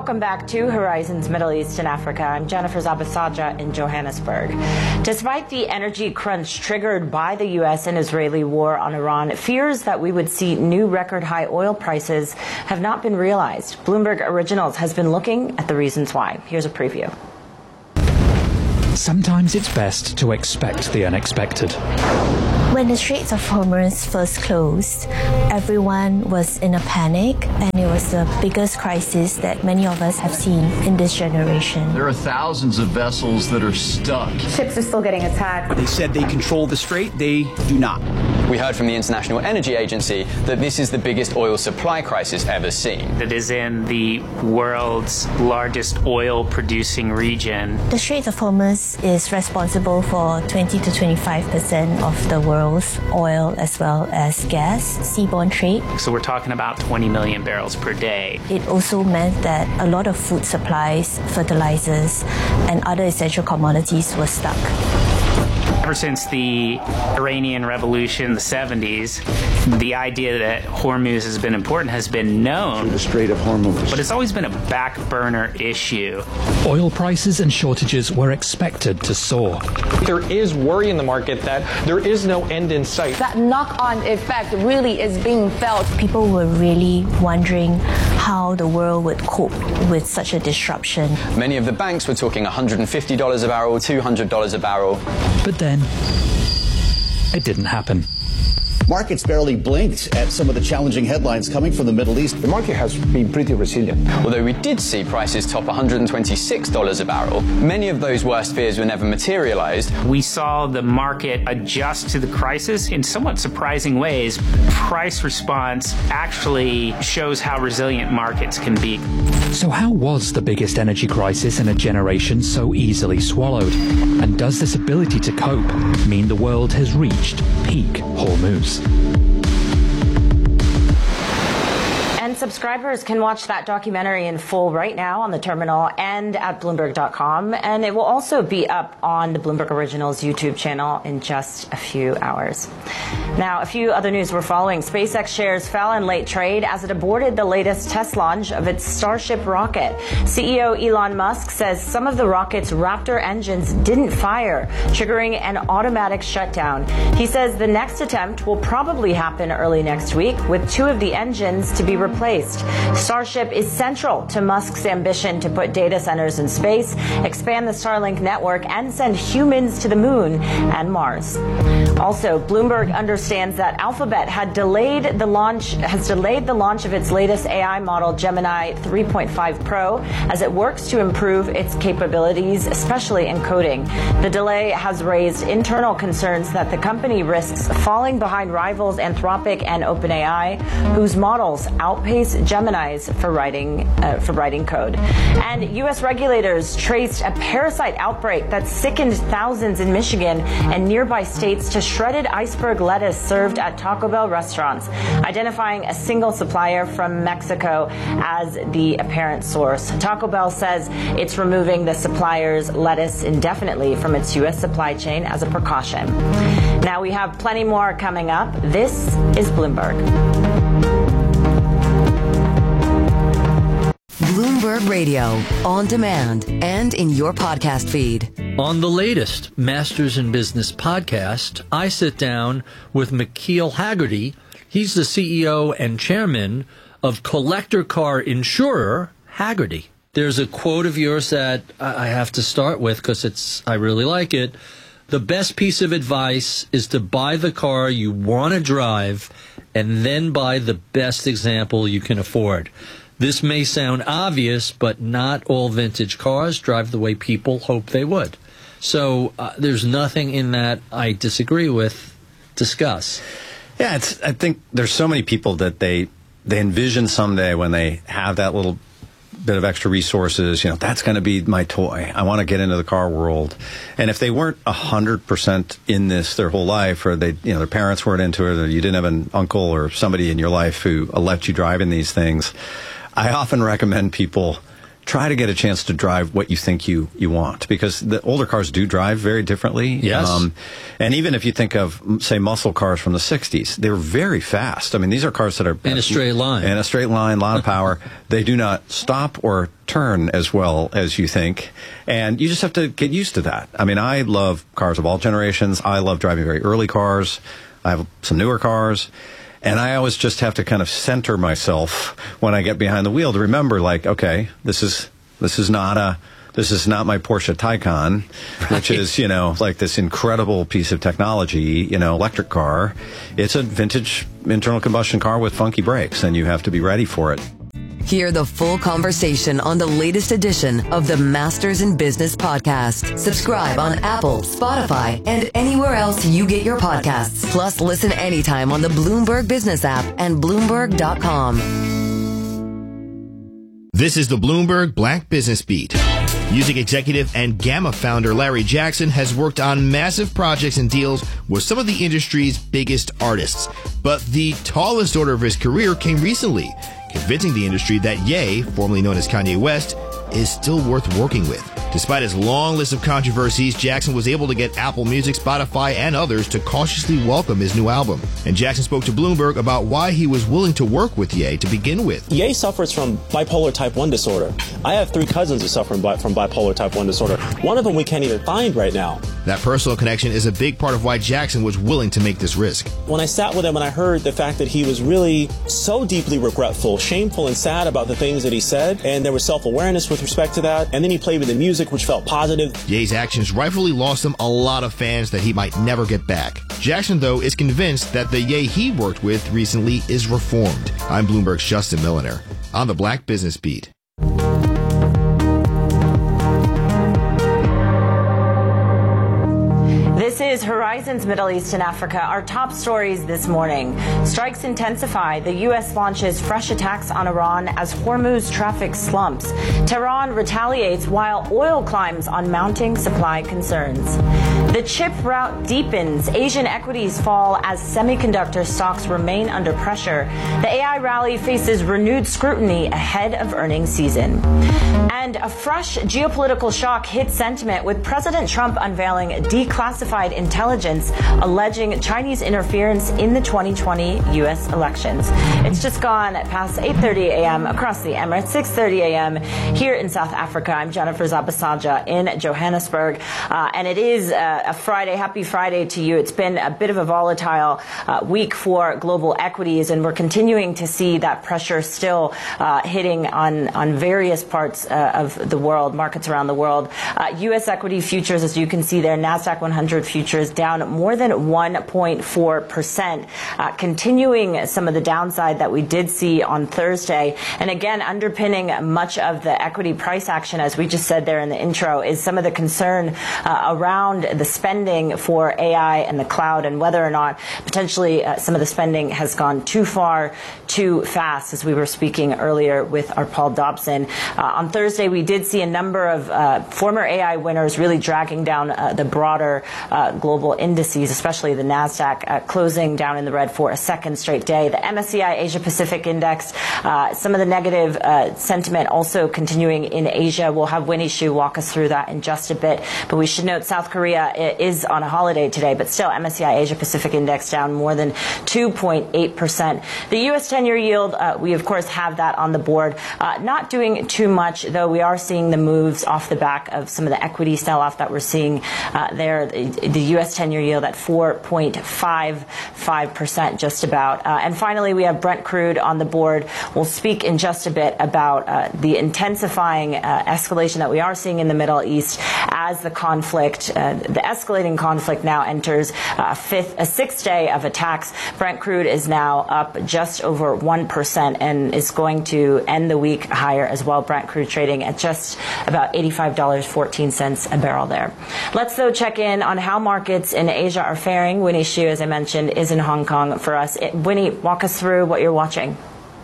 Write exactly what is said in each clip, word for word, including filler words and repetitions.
Welcome back to Horizons Middle East and Africa. I'm Jennifer Zabasaja in Johannesburg. Despite the energy crunch triggered by the U S and Israeli war on Iran, fears that we would see new record high oil prices have not been realized. Bloomberg Originals has been looking at the reasons why. Here's a preview. Sometimes it's best to expect the unexpected. When the Straits of Hormuz first closed, everyone was in a panic, and it was the biggest crisis that many of us have seen in this generation. There are thousands of vessels that are stuck. Ships are still getting attacked. They said they control the strait. They do not. We heard from the International Energy Agency that this is the biggest oil supply crisis ever seen. It is in the world's largest oil-producing region. The Straits of Hormuz is responsible for twenty to twenty-five percent of the world's oil as well as gas seaborne trade. So we're talking about twenty million barrels per day. It also meant that a lot of food supplies, fertilizers, and other essential commodities were stuck. Ever since the Iranian Revolution in the seventies, the idea that Hormuz has been important has been known. The Strait of Hormuz. But it's always been a back burner issue. Oil prices and shortages were expected to soar. There is worry in the market that there is no end in sight. That knock-on effect really is being felt. People were really wondering how the world would cope with such a disruption. Many of the banks were talking one hundred fifty dollars a barrel, two hundred dollars a barrel. But then, it didn't happen. Markets barely blinked at some of the challenging headlines coming from the Middle East. The market has been pretty resilient. Although we did see prices top one hundred twenty-six dollars a barrel, many of those worst fears were never materialized. We saw the market adjust to the crisis in somewhat surprising ways. Price response actually shows how resilient markets can be. So how was the biggest energy crisis in a generation so easily swallowed? And does this ability to cope mean the world has reached peak Hormuz? And subscribers can watch that documentary in full right now on the terminal and at Bloomberg dot com. And it will also be up on the Bloomberg Originals YouTube channel in just a few hours. Now, a few other news we're following. SpaceX shares fell in late trade as it aborted the latest test launch of its Starship rocket. C E O Elon Musk says some of the rocket's Raptor engines didn't fire, triggering an automatic shutdown. He says the next attempt will probably happen early next week, with two of the engines to be replaced. Starship is central to Musk's ambition to put data centers in space, expand the Starlink network, and send humans to the moon and Mars. Also, Bloomberg understands that Alphabet had delayed the launch has delayed the launch of its latest A I model, Gemini three point five Pro, as it works to improve its capabilities, especially in coding. The delay has raised internal concerns that the company risks falling behind rivals Anthropic and OpenAI, whose models outpace Gemini's for writing uh, for writing code. And U S regulators traced a parasite outbreak that sickened thousands in Michigan and nearby states to shredded iceberg lettuce served at Taco Bell restaurants, identifying a single supplier from Mexico as the apparent source. Taco Bell says it's removing the supplier's lettuce indefinitely from its U S supply chain as a precaution. Now we have plenty more coming up. This is Bloomberg. Bloomberg Radio, on demand and in your podcast feed. On the latest Masters in Business podcast, I sit down with McKeel Hagerty. He's the C E O and chairman of collector car insurer Hagerty. There's a quote of yours that I have to start with because it's I really like it. The best piece of advice is to buy the car you want to drive and then buy the best example you can afford. This may sound obvious, but not all vintage cars drive the way people hope they would. So uh, there's nothing in that I disagree with. Discuss. Yeah, it's, I think there's so many people that they they envision someday when they have that little bit of extra resources, you know, that's going to be my toy. I want to get into the car world. And if they weren't one hundred percent in this their whole life, or they, you know, their parents weren't into it, or you didn't have an uncle or somebody in your life who let you drive in these things, I often recommend people try to get a chance to drive what you think you, you want, because the older cars do drive very differently. Yes. Um, and even if you think of, say, muscle cars from the sixties, they're very fast. I mean, these are cars that are... In a straight line. In a straight line, a lot of power. They do not stop or turn as well as you think. And you just have to get used to that. I mean, I love cars of all generations. I love driving very early cars. I have some newer cars. And I always just have to kind of center myself when I get behind the wheel to remember, like, okay, this is this is not a this is not my Porsche Taycan, right. Which is, you know, like this incredible piece of technology, you know, electric car. It's a vintage internal combustion car with funky brakes, and you have to be ready for it. Hear the full conversation on the latest edition of the Masters in Business podcast. Subscribe on Apple, Spotify, and anywhere else you get your podcasts. Plus, listen anytime on the Bloomberg Business app and Bloomberg dot com. This is the Bloomberg Black Business Beat. Music executive and Gamma founder Larry Jackson has worked on massive projects and deals with some of the industry's biggest artists. But the tallest order of his career came recently, convincing the industry that Ye, formerly known as Kanye West, is still worth working with. Despite his long list of controversies, Jackson was able to get Apple Music, Spotify, and others to cautiously welcome his new album. And Jackson spoke to Bloomberg about why he was willing to work with Ye to begin with. Ye suffers from bipolar type one disorder. I have three cousins who suffer from bipolar type one disorder. One of them we can't even find right now. That personal connection is a big part of why Jackson was willing to make this risk. When I sat with him and I heard the fact that he was really so deeply regretful, shameful, and sad about the things that he said, and there was self-awareness with respect to that, and then he played with the music, which felt positive. Ye's actions rightfully lost him a lot of fans that he might never get back. Jackson, though, is convinced that the Ye he worked with recently is reformed. I'm Bloomberg's Justin Milliner on the Black Business Beat. This is Horizons Middle East and Africa. Our top stories this morning. Strikes intensify. The U S launches fresh attacks on Iran as Hormuz traffic slumps. Tehran retaliates while oil climbs on mounting supply concerns. The chip rout deepens. Asian equities fall as semiconductor stocks remain under pressure. The A I rally faces renewed scrutiny ahead of earnings season. And a fresh geopolitical shock hits sentiment with President Trump unveiling declassified intelligence alleging Chinese interference in the twenty twenty U S elections. It's just gone past eight thirty a.m. across the Emirates, six thirty a.m. here in South Africa. I'm Jennifer Zabasaja in Johannesburg, uh, and it is uh, a Friday. Happy Friday to you. It's been a bit of a volatile uh, week for global equities, and we're continuing to see that pressure still uh, hitting on, on various parts uh, of the world, markets around the world. Uh, U S equity futures, as you can see there, NASDAQ one hundred futures down more than one point four percent, uh, continuing some of the downside that we did see on Thursday. And again, underpinning much of the equity price action, as we just said there in the intro, is some of the concern uh, around the spending for A I and the cloud, and whether or not potentially uh, some of the spending has gone too far, too fast, as we were speaking earlier with our Paul Dobson. Uh, on Thursday, we did see a number of uh, former A I winners really dragging down uh, the broader uh, global indices, especially the NASDAQ, uh, closing down in the red for a second straight day. The M S C I Asia Pacific Index, uh, some of the negative uh, sentiment also continuing in Asia. We'll have Winnie Shu walk us through that in just a bit. But we should note South Korea is on a holiday today, but still M S C I Asia Pacific Index down more than two point eight percent. The U S ten-year yield, uh, we of course have that on the board. Uh, not doing too much, though we are seeing the moves off the back of some of the equity sell-off that we're seeing uh, there. The, the U S ten-year yield at four point five five percent just about. Uh, and finally, we have Brent crude on the board. We'll speak in just a bit about uh, the intensifying uh, escalation that we are seeing in the Middle East as the conflict, uh, the escalating conflict now enters uh, a fifth, a sixth day of attacks. Brent crude is now up just over one percent and is going to end the week higher as well. Brent crude trading at just about eighty-five dollars and fourteen cents a barrel there. Let's, though, check in on how markets in Asia are faring. Winnie Shu, as I mentioned, is in Hong Kong for us. Winnie, walk us through what you're watching.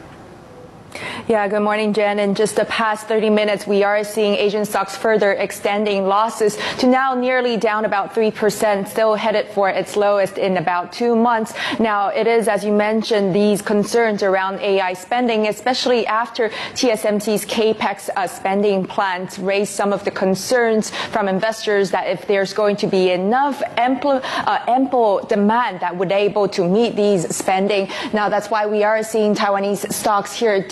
Yeah, good morning, Jen. In just the past thirty minutes, we are seeing Asian stocks further extending losses to now nearly down about three percent, still headed for its lowest in about two months. Now, it is, as you mentioned, these concerns around A I spending, especially after T S M C's CAPEX uh, spending plans raised some of the concerns from investors that if there's going to be enough ample, uh, ample demand that would be able to meet these spending. Now, that's why we are seeing Taiwanese stocks here down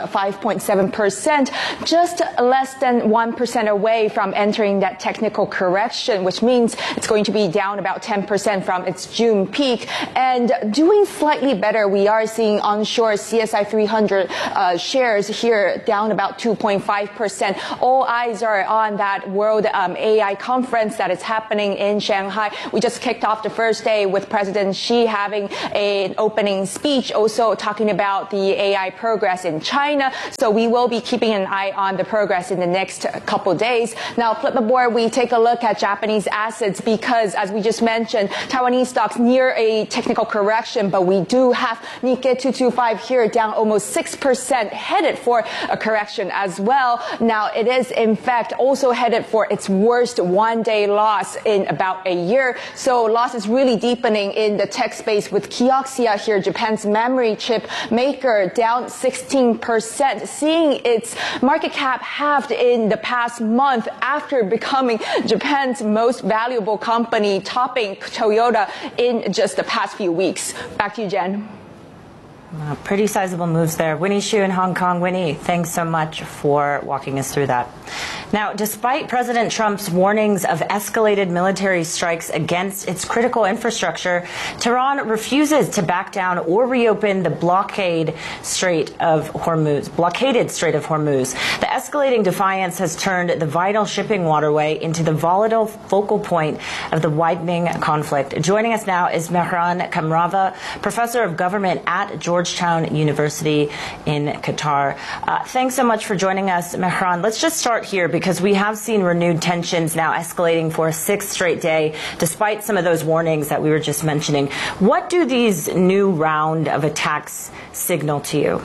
five point seven percent, just less than one percent away from entering that technical correction, which means it's going to be down about ten percent from its June peak. And doing slightly better, we are seeing onshore C S I three hundred uh, shares here down about two point five percent. All eyes are on that World um, A I conference that is happening in Shanghai. We just kicked off the first day with President Xi having a, an opening speech, also talking about the A I progress in China. So we will be keeping an eye on the progress in the next couple days. Now, flip the board, we take a look at Japanese assets because, as we just mentioned, Taiwanese stocks near a technical correction, but we do have Nikkei two twenty-five here down almost six percent, headed for a correction as well. Now, it is, in fact, also headed for its worst one-day loss in about a year. So loss is really deepening in the tech space with Kioxia here, Japan's memory chip maker, down sixteen percent, seeing its market cap halved in the past month after becoming Japan's most valuable company, topping Toyota in just the past few weeks. Back to you, Jen. Uh, pretty sizable moves there. Winnie Xu in Hong Kong. Winnie, thanks so much for walking us through that. Now, despite President Trump's warnings of escalated military strikes against its critical infrastructure, Tehran refuses to back down or reopen the blockade Strait of Hormuz, blockaded Strait of Hormuz. The escalating defiance has turned the vital shipping waterway into the volatile focal point of the widening conflict. Joining us now is Mehran Kamrava, professor of government at Georgetown University in Qatar. Uh, thanks so much for joining us, Mehran. Let's just start here, because we have seen renewed tensions now escalating for a sixth straight day, despite some of those warnings that we were just mentioning. What do these new round of attacks signal to you?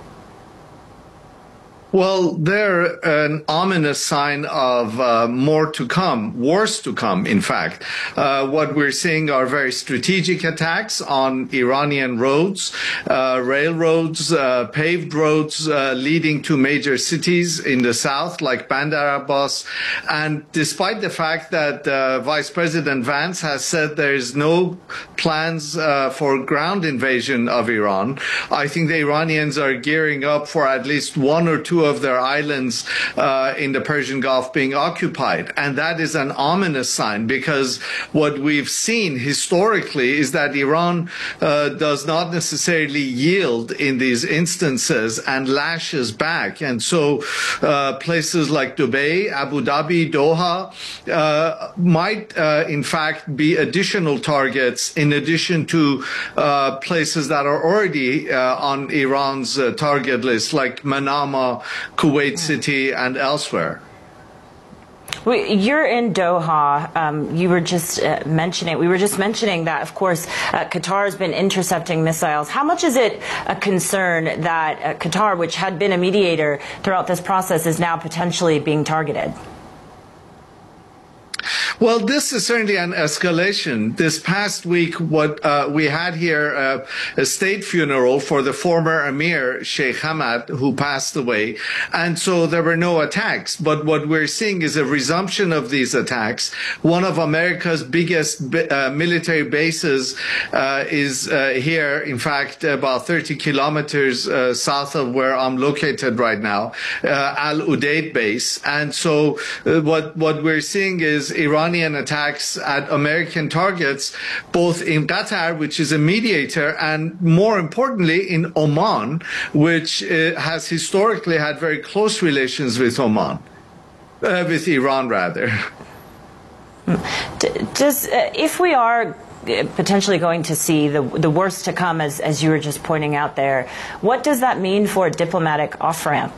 Well, they're an ominous sign of uh, more to come, worse to come, in fact. Uh, what we're seeing are very strategic attacks on Iranian roads, uh, railroads, uh, paved roads uh, leading to major cities in the south, like Bandar Abbas. And despite the fact that uh, Vice President Vance has said there is no plans uh, for ground invasion of Iran, I think the Iranians are gearing up for at least one or two of their islands uh, in the Persian Gulf being occupied. And that is an ominous sign, because what we've seen historically is that Iran uh, does not necessarily yield in these instances and lashes back. And so uh, places like Dubai, Abu Dhabi, Doha uh, might uh, in fact be additional targets in addition to uh, places that are already uh, on Iran's uh, target list, like Manama, Kuwait City, and elsewhere. You're in Doha. Um, you were just uh, mentioning, we were just mentioning that, of course, uh, Qatar has been intercepting missiles. How much is it a concern that uh, Qatar, which had been a mediator throughout this process, is now potentially being targeted? Well, this is certainly an escalation. This past week, what uh, we had here uh, a state funeral for the former emir, Sheikh Hamad, who passed away. And so there were no attacks. But what we're seeing is a resumption of these attacks. One of America's biggest uh, military bases uh, is uh, here, in fact, about thirty kilometers uh, south of where I'm located right now, uh, Al Udeid base. And so uh, what, what we're seeing is Iranian attacks at American targets, both in Qatar, which is a mediator, and more importantly in Oman, which uh, has historically had very close relations with Oman, uh, with Iran rather. Does, uh, if we are potentially going to see the, the worst to come, as, as you were just pointing out there, what does that mean for a diplomatic off-ramp?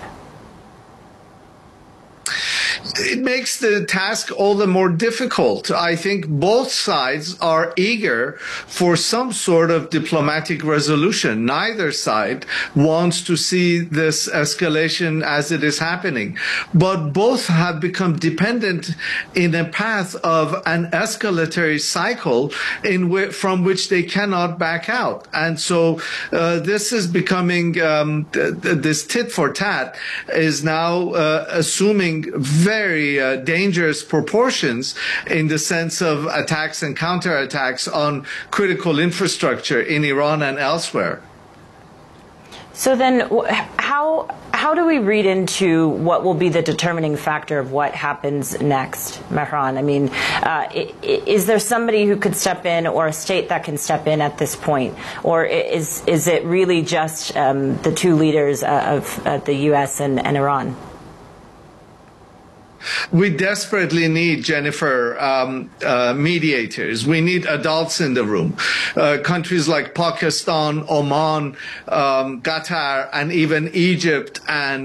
It makes the task all the more difficult. I think both sides are eager for some sort of diplomatic resolution. Neither side wants to see this escalation as it is happening. But both have become dependent in a path of an escalatory cycle in wh- from which they cannot back out. And so uh, this is becoming, um, th- th- this tit for tat is now uh, assuming very very uh, dangerous proportions in the sense of attacks and counterattacks on critical infrastructure in Iran and elsewhere. So then how how do we read into what will be the determining factor of what happens next, Mehran? I mean, uh, is there somebody who could step in, or a state that can step in at this point? Or is, is it really just um, the two leaders of uh, the U S and, and Iran? We desperately need, Jennifer, um, uh, mediators. We need adults in the room. Uh, countries like Pakistan, Oman, um, Qatar, and even Egypt and